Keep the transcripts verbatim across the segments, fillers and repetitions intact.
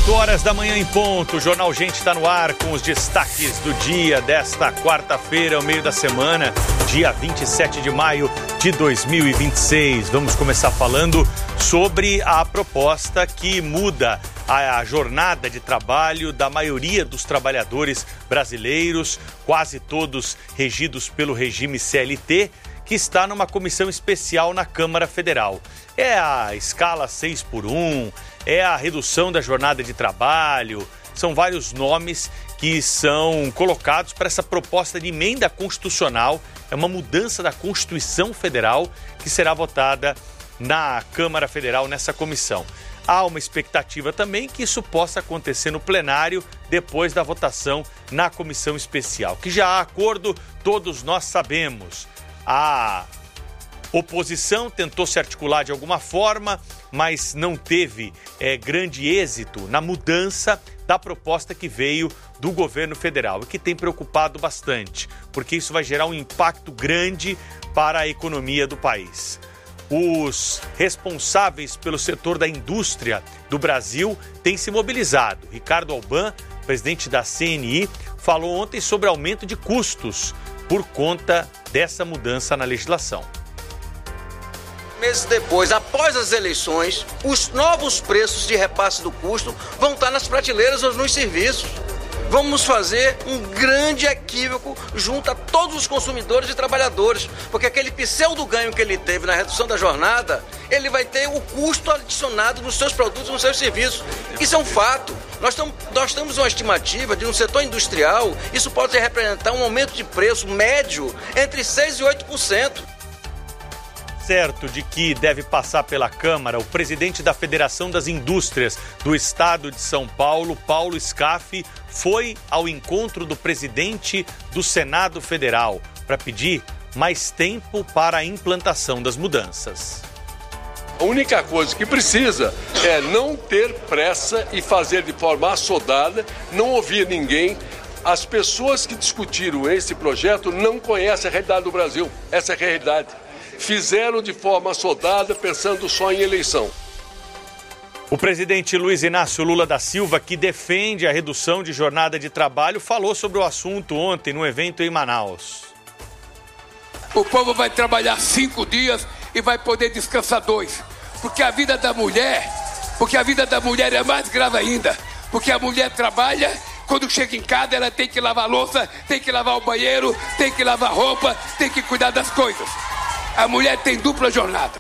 oito horas da manhã em ponto, o Jornal Gente está no ar com os destaques do dia desta quarta-feira, ao meio da semana, dia vinte e sete de maio de dois mil e vinte e seis. Vamos começar falando sobre a proposta que muda a jornada de trabalho da maioria dos trabalhadores brasileiros, quase todos regidos pelo regime C L T, que está numa comissão especial na Câmara Federal. É a escala seis por um, é a redução da jornada de trabalho, são vários nomes que são colocados para essa proposta de emenda constitucional, é uma mudança da Constituição Federal que será votada na Câmara Federal nessa comissão. Há uma expectativa também que isso possa acontecer no plenário depois da votação na comissão especial, que já há acordo, todos nós sabemos. A oposição tentou se articular de alguma forma, mas não teve é, grande êxito na mudança da proposta que veio do governo federal e que tem preocupado bastante, porque isso vai gerar um impacto grande para a economia do país. Os responsáveis pelo setor da indústria do Brasil têm se mobilizado. Ricardo Alban, presidente da C N I, falou ontem sobre aumento de custos por conta dessa mudança na legislação. Meses depois, após as eleições, os novos preços de repasse do custo vão estar nas prateleiras ou nos serviços. Vamos fazer um grande equívoco junto a todos os consumidores e trabalhadores, porque aquele pseudo ganho que ele teve na redução da jornada, ele vai ter o custo adicionado nos seus produtos e nos seus serviços. Isso é um fato. Nós, tam, nós temos uma estimativa de um setor industrial, isso pode representar um aumento de preço médio entre seis por cento e oito por cento. Certo de que deve passar pela Câmara, o presidente da Federação das Indústrias do Estado de São Paulo, Paulo Scaff, foi ao encontro do presidente do Senado Federal para pedir mais tempo para a implantação das mudanças. A única coisa que precisa é não ter pressa e fazer de forma assodada, não ouvir ninguém. As pessoas que discutiram esse projeto não conhecem a realidade do Brasil, essa é a realidade. Fizeram de forma assodada, pensando só em eleição. O presidente Luiz Inácio Lula da Silva, que defende a redução de jornada de trabalho, falou sobre o assunto ontem no evento em Manaus. O povo vai trabalhar cinco dias e vai poder descansar dois. Porque a vida da mulher, porque a vida da mulher é mais grave ainda. Porque a mulher trabalha, quando chega em casa ela tem que lavar a louça, tem que lavar o banheiro, tem que lavar roupa, tem que cuidar das coisas. A mulher tem dupla jornada.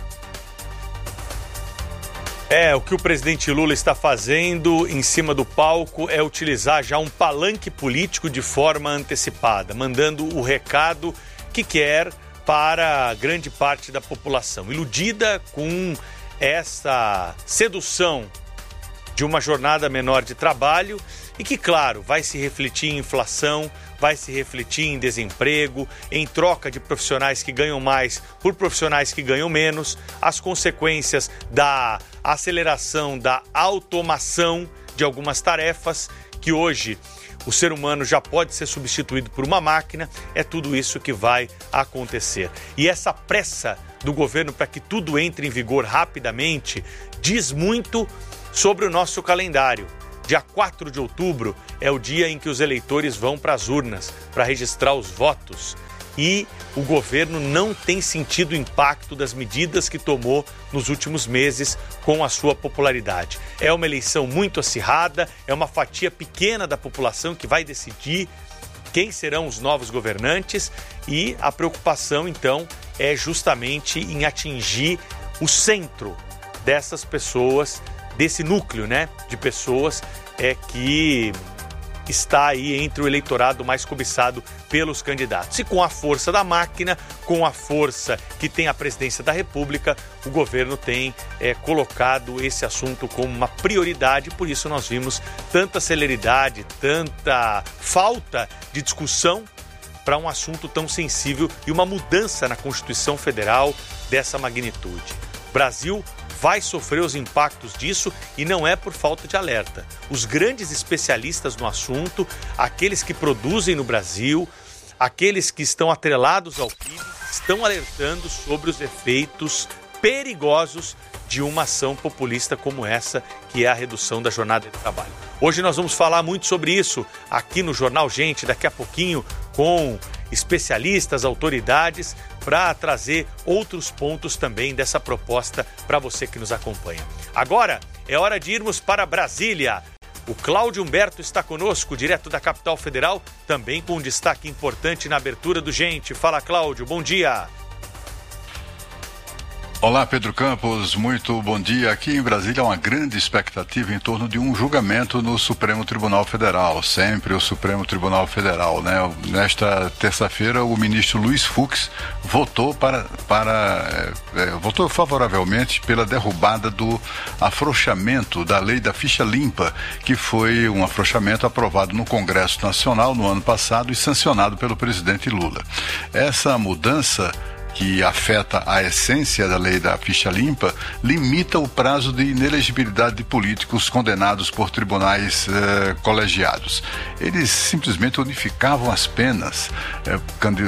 É, o que o presidente Lula está fazendo em cima do palco é utilizar já um palanque político de forma antecipada, mandando o recado que quer para grande parte da população, iludida com essa sedução de uma jornada menor de trabalho e que, claro, vai se refletir em inflação, vai se refletir em desemprego, em troca de profissionais que ganham mais por profissionais que ganham menos, as consequências da aceleração, da automação de algumas tarefas que hoje o ser humano já pode ser substituído por uma máquina, é tudo isso que vai acontecer. E essa pressa do governo para que tudo entre em vigor rapidamente diz muito sobre o nosso calendário. Dia quatro de outubro é o dia em que os eleitores vão para as urnas para registrar os votos e o governo não tem sentido o impacto das medidas que tomou nos últimos meses com a sua popularidade. É uma eleição muito acirrada, é uma fatia pequena da população que vai decidir quem serão os novos governantes e a preocupação, então, é justamente em atingir o centro dessas pessoas, desse núcleo, né, de pessoas é, que está aí entre o eleitorado mais cobiçado pelos candidatos. E com a força da máquina, com a força que tem a presidência da República, o governo tem é, colocado esse assunto como uma prioridade, por isso nós vimos tanta celeridade, tanta falta de discussão para um assunto tão sensível e uma mudança na Constituição Federal dessa magnitude. O Brasil vai sofrer os impactos disso e não é por falta de alerta. Os grandes especialistas no assunto, aqueles que produzem no Brasil, aqueles que estão atrelados ao P I B, estão alertando sobre os efeitos perigosos de uma ação populista como essa, que é a redução da jornada de trabalho. Hoje nós vamos falar muito sobre isso aqui no Jornal Gente, daqui a pouquinho com especialistas, autoridades, para trazer outros pontos também dessa proposta para você que nos acompanha. Agora é hora de irmos para Brasília. O Cláudio Humberto está conosco, direto da capital federal, também com um destaque importante na abertura do Gente. Fala, Cláudio, bom dia. Olá, Pedro Campos, muito bom dia. Aqui em Brasília há uma grande expectativa em torno de um julgamento no Supremo Tribunal Federal, sempre o Supremo Tribunal Federal, né? Nesta terça-feira, o ministro Luiz Fux votou para, para é, é, votou favoravelmente pela derrubada do afrouxamento da lei da ficha limpa, que foi um afrouxamento aprovado no Congresso Nacional no ano passado e sancionado pelo presidente Lula. Essa mudança, que afeta a essência da lei da ficha limpa, limita o prazo de inelegibilidade de políticos condenados por tribunais eh, colegiados. Eles simplesmente unificavam as penas. Eh,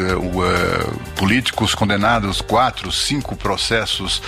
eh, políticos condenados, quatro, cinco processos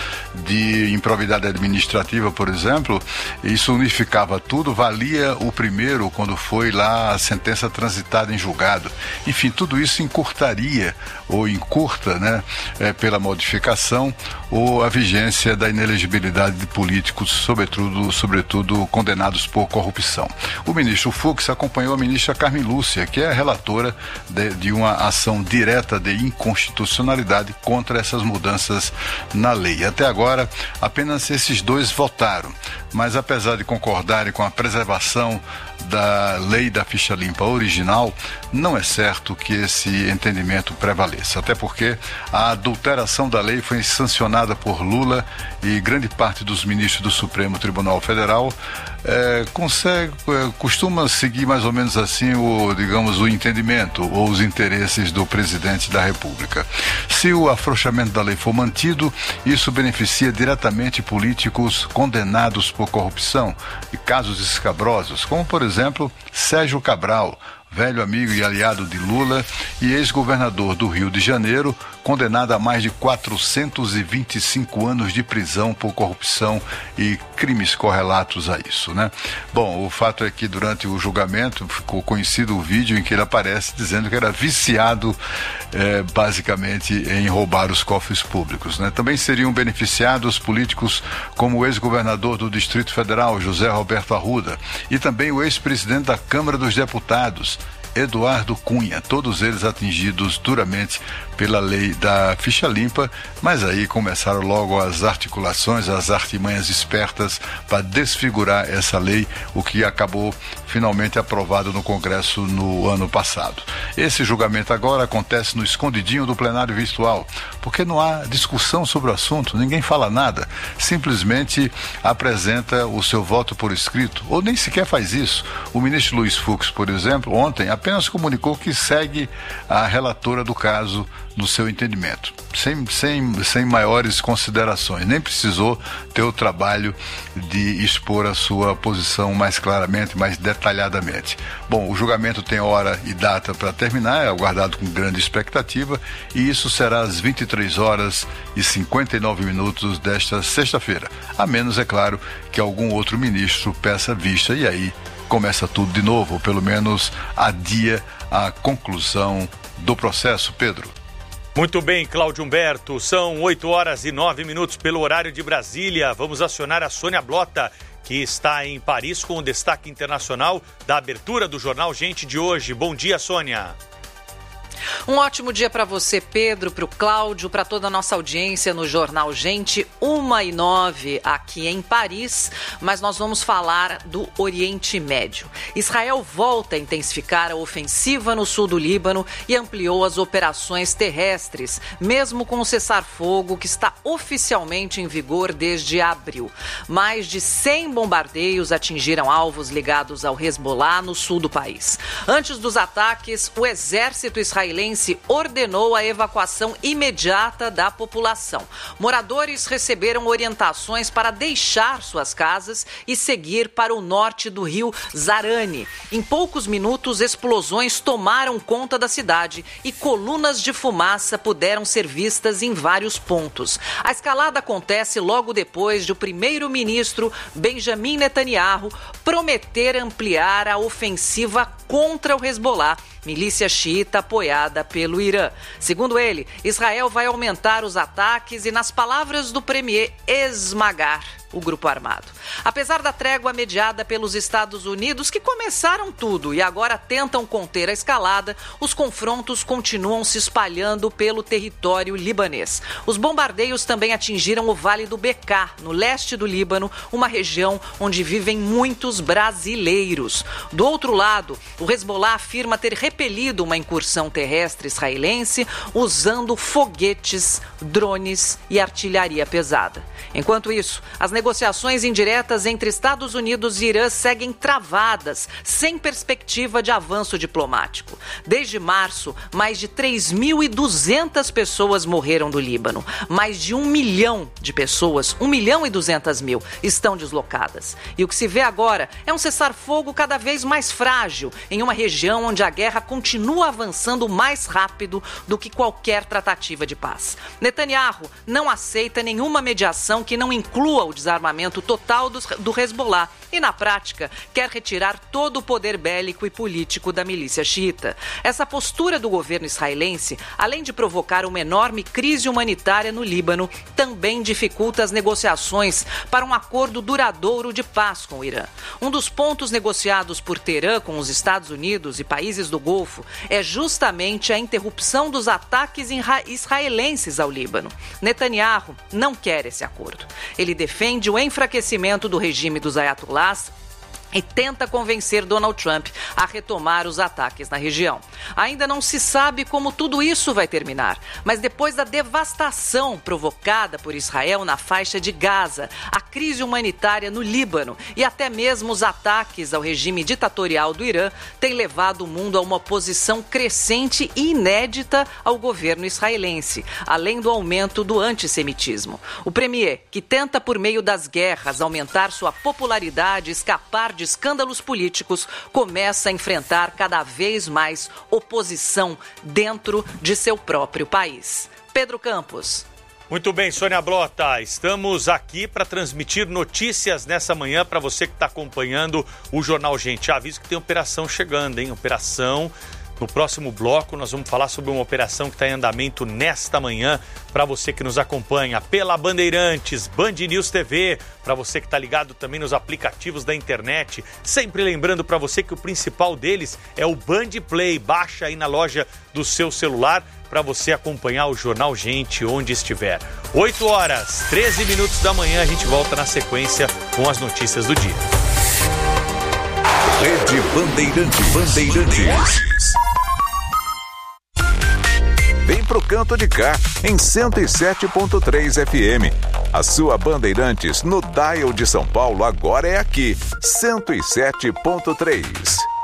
de improbidade administrativa, por exemplo, isso unificava tudo, valia o primeiro quando foi lá a sentença transitada em julgado. Enfim, tudo isso encurtaria, ou encurta, né, É, pela modificação ou a vigência da inelegibilidade de políticos, sobretudo, sobretudo condenados por corrupção. O ministro Fux acompanhou a ministra Carmen Lúcia, que é a relatora de, de uma ação direta de inconstitucionalidade contra essas mudanças na lei. Até agora, apenas esses dois votaram, mas apesar de concordarem com a preservação da lei da ficha limpa original, não é certo que esse entendimento prevaleça, até porque a adulteração da lei foi sancionada por Lula e grande parte dos ministros do Supremo Tribunal Federal é, consegue, é, costuma seguir mais ou menos assim o, digamos, o entendimento ou os interesses do presidente da República. Se o afrouxamento da lei for mantido, isso beneficia diretamente políticos condenados por corrupção e casos escabrosos, como por exemplo Sérgio Cabral, velho amigo e aliado de Lula e ex-governador do Rio de Janeiro, condenado a mais de quatrocentos e vinte e cinco anos de prisão por corrupção e crimes correlatos a isso, né? Bom, o fato é que durante o julgamento ficou conhecido o vídeo em que ele aparece dizendo que era viciado é, basicamente em roubar os cofres públicos, né? Também seriam beneficiados políticos como o ex-governador do Distrito Federal, José Roberto Arruda, e também o ex-presidente da Câmara dos Deputados, Eduardo Cunha, todos eles atingidos duramente pela lei da ficha limpa, mas aí começaram logo as articulações, as artimanhas espertas para desfigurar essa lei, o que acabou finalmente aprovado no Congresso no ano passado. Esse julgamento agora acontece no escondidinho do plenário virtual, porque não há discussão sobre o assunto, ninguém fala nada, simplesmente apresenta o seu voto por escrito, ou nem sequer faz isso. O ministro Luiz Fux, por exemplo, ontem apenas comunicou que segue a relatora do caso no seu entendimento, sem, sem, sem maiores considerações, nem precisou ter o trabalho de expor a sua posição mais claramente, mais detalhadamente. Bom, o julgamento tem hora e data para terminar, é aguardado com grande expectativa, e isso será às vinte e três horas e cinquenta e nove minutos desta sexta-feira, a menos, é claro, que algum outro ministro peça vista, e aí começa tudo de novo, ou pelo menos adia a conclusão do processo. Pedro. Muito bem, Cláudio Humberto, são oito horas e nove minutos pelo horário de Brasília. Vamos acionar a Sônia Blota, que está em Paris com o destaque internacional da abertura do Jornal Gente de hoje. Bom dia, Sônia. Um ótimo dia para você, Pedro, para o Cláudio, para toda a nossa audiência no Jornal Gente, uma e nove aqui em Paris, mas nós vamos falar do Oriente Médio. Israel volta a intensificar a ofensiva no sul do Líbano e ampliou as operações terrestres, mesmo com o cessar-fogo que está oficialmente em vigor desde abril. Mais de cem bombardeios atingiram alvos ligados ao Hezbollah no sul do país. Antes dos ataques, o exército israelense ordenou a evacuação imediata da população. Moradores receberam orientações para deixar suas casas e seguir para o norte do rio Zarani. Em poucos minutos, explosões tomaram conta da cidade e colunas de fumaça puderam ser vistas em vários pontos. A escalada acontece logo depois de o primeiro-ministro Benjamin Netanyahu prometer ampliar a ofensiva contra o Hezbollah, milícia xiita apoiada pelo Irã. Segundo ele, Israel vai aumentar os ataques e, nas palavras do premier, esmagar o grupo armado. Apesar da trégua mediada pelos Estados Unidos, que começaram tudo e agora tentam conter a escalada, os confrontos continuam se espalhando pelo território libanês. Os bombardeios também atingiram o Vale do Bekaa, no leste do Líbano, uma região onde vivem muitos brasileiros. Do outro lado, o Hezbollah afirma ter repelido uma incursão terrestre israelense usando foguetes, drones e artilharia pesada. Enquanto isso, as negociações indiretas entre Estados Unidos e Irã seguem travadas, sem perspectiva de avanço diplomático. Desde março, mais de três mil e duzentas pessoas morreram do Líbano. Mais de um milhão de pessoas, um milhão e duzentas mil, estão deslocadas. E o que se vê agora é um cessar-fogo cada vez mais frágil, em uma região onde a guerra continua avançando mais rápido do que qualquer tratativa de paz. Netanyahu não aceita nenhuma mediação que não inclua o desarmamento total do, do Hezbollah e, na prática, quer retirar todo o poder bélico e político da milícia xiita. Essa postura do governo israelense, além de provocar uma enorme crise humanitária no Líbano, também dificulta as negociações para um acordo duradouro de paz com o Irã. Um dos pontos negociados por Teherã com os Estados Unidos e países do Golfo é justamente a interrupção dos ataques israelenses ao Líbano. Netanyahu não quer esse acordo. Ele defende o enfraquecimento do regime dos ayatollahs e tenta convencer Donald Trump a retomar os ataques na região. Ainda não se sabe como tudo isso vai terminar, mas depois da devastação provocada por Israel na faixa de Gaza, a crise humanitária no Líbano e até mesmo os ataques ao regime ditatorial do Irã têm levado o mundo a uma oposição crescente e inédita ao governo israelense, além do aumento do antissemitismo. O premier, que tenta por meio das guerras aumentar sua popularidade e escapar de escândalos políticos, começa a enfrentar cada vez mais oposição dentro de seu próprio país. Pedro Campos. Muito bem, Sônia Blota, estamos aqui para transmitir notícias nessa manhã para você que está acompanhando o Jornal Gente. Aviso que tem operação chegando, hein? Operação... No próximo bloco, nós vamos falar sobre uma operação que está em andamento nesta manhã para você que nos acompanha pela Bandeirantes, Band News T V, para você que está ligado também nos aplicativos da internet. Sempre lembrando para você que o principal deles é o Band Play. Baixa aí na loja do seu celular para você acompanhar o Jornal Gente onde estiver. oito horas, treze minutos da manhã, a gente volta na sequência com as notícias do dia. Rede Bandeirantes. Bandeirantes. Vem pro canto de cá, em cento e sete ponto três F M. A sua Bandeirantes no dial de São Paulo agora é aqui, cento e sete ponto três.